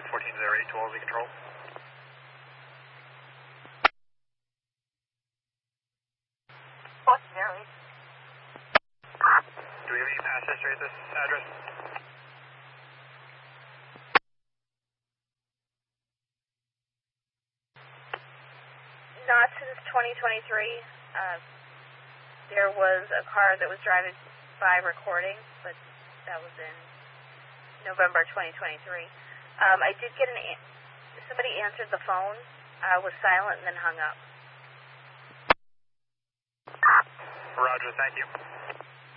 1408 to Wolsey Control. Do we have any past history at this address? Not since 2023. There was a car that was driving by recording, but that was in November 2023. I did get somebody answered the phone, was silent, and then hung up. Roger, thank you.